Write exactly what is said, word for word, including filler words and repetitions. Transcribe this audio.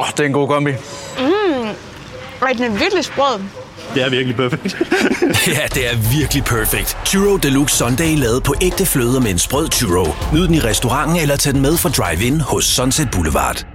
oh, det er en god kombi. Mm. Ej, den er virkelig sprød. Det er virkelig perfekt. Ja, det er virkelig perfekt. Churro Deluxe Sundae lavet på ægte fløde med en sprød churro. Nyd den i restauranten eller tag den med fra drive-in hos Sunset Boulevard.